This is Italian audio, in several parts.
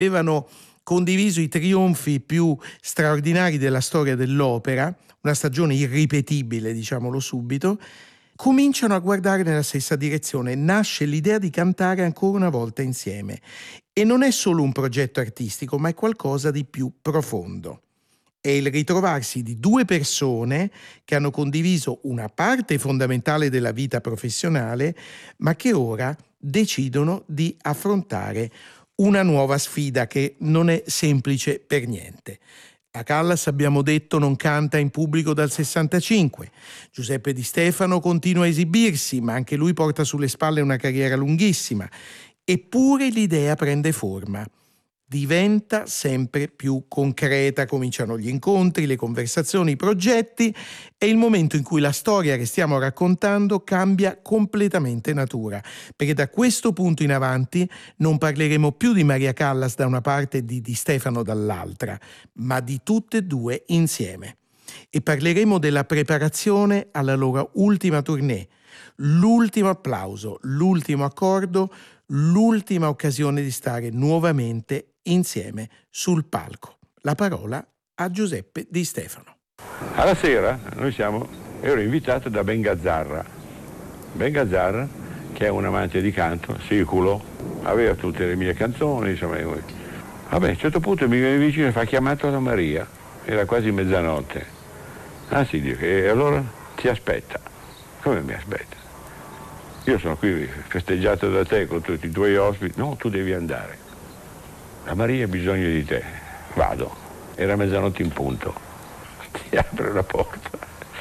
avevano condiviso i trionfi più straordinari della storia dell'opera, una stagione irripetibile, diciamolo subito, cominciano a guardare nella stessa direzione. Nasce l'idea di cantare ancora una volta insieme. E non è solo un progetto artistico, ma è qualcosa di più profondo. È il ritrovarsi di due persone che hanno condiviso una parte fondamentale della vita professionale, ma che ora decidono di affrontare una nuova sfida che non è semplice per niente. La Callas, abbiamo detto, non canta in pubblico dal 65. Giuseppe Di Stefano continua a esibirsi, ma anche lui porta sulle spalle una carriera lunghissima. Eppure l'idea prende forma. Diventa sempre più concreta, cominciano gli incontri, le conversazioni, i progetti. È il momento in cui la storia che stiamo raccontando cambia completamente natura, perché da questo punto in avanti non parleremo più di Maria Callas da una parte e di Stefano dall'altra, ma di tutte e due insieme. E parleremo della preparazione alla loro ultima tournée, l'ultimo applauso, l'ultimo accordo, l'ultima occasione di stare nuovamente insieme sul palco. La parola a Giuseppe Di Stefano. Alla sera ero invitato da Ben Gazzara. Ben Gazzara, che è un amante di canto, siculo, aveva tutte le mie canzoni, insomma. Vabbè, a un certo punto mi viene vicino e fa: chiamato da Maria. Era quasi mezzanotte. Ah sì, dico, e allora ti aspetta. Come mi aspetta? Io sono qui festeggiato da te con tutti i tuoi ospiti. No, tu devi andare. La Maria ha bisogno di te. Vado. Era mezzanotte in punto. Ti apre la porta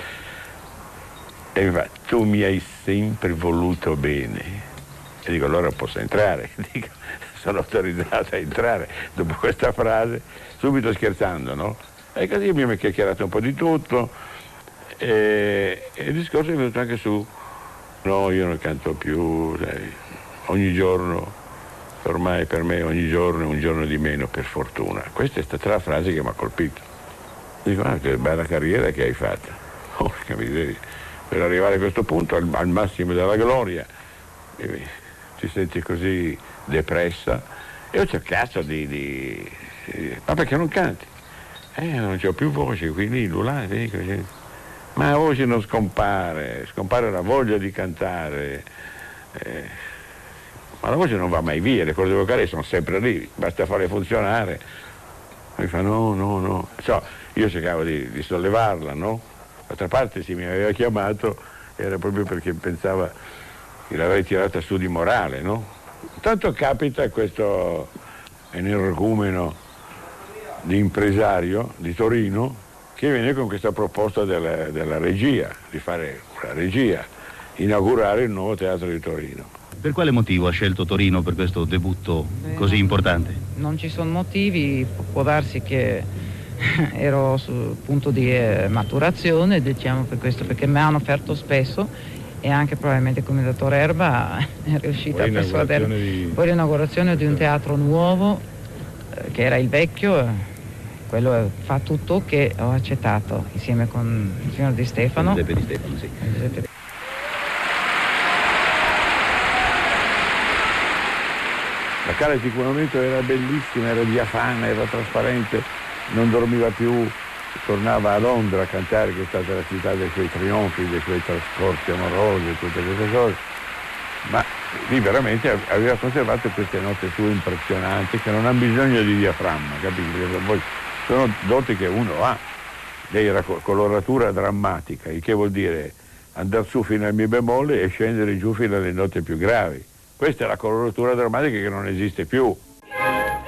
e mi fa: tu mi hai sempre voluto bene. E dico: allora posso entrare? Dico: sono autorizzato a entrare. Dopo questa frase, subito scherzando, no? E così abbiamo chiacchierato un po' di tutto e il discorso è venuto anche su: no, io non canto più, sai, ogni giorno, ormai per me ogni giorno è un giorno di meno, per fortuna. Questa è stata la frase che mi ha colpito. Dico: ah, che bella carriera che hai fatto. Porca miseria, per arrivare a questo punto, al massimo della gloria, ti senti così depressa. E ho cercato ma perché non canti? Non c'ho più voce, quindi là, ma la voce non scompare la voglia di cantare, ma la voce non va mai via, le corde vocali sono sempre lì, basta farle funzionare. Mi fa: no. Io cercavo di sollevarla, no? D'altra parte, se mi aveva chiamato era proprio perché pensava che l'avrei tirata su di morale, no? Tanto capita questo energumeno di impresario di Torino che viene con questa proposta della regia, di fare la regia, inaugurare il nuovo teatro di Torino. Per quale motivo ha scelto Torino per questo debutto così importante? Non ci sono motivi, può darsi che ero sul punto di maturazione, diciamo, per questo, perché mi hanno offerto spesso e anche probabilmente come dottor Erba è riuscita a persuadere. Poi l'inaugurazione di un teatro nuovo, che era il vecchio, quello fa tutto, che ho accettato insieme con il signor Di Stefano. Giuseppe Di Stefano, sì. La Callas di quel momento era bellissima, era diafana, era trasparente, non dormiva più, tornava a Londra a cantare, che è stata la città dei suoi trionfi, dei suoi trascorsi amorosi, tutte queste cose, ma lì veramente aveva conservato queste note sue impressionanti che non hanno bisogno di diaframma, capite? Sono doti che uno ha. Lei era coloratura drammatica, il che vuol dire andare su fino al mi bemolle e scendere giù fino alle note più gravi. Questa è la coloratura drammatica che non esiste più.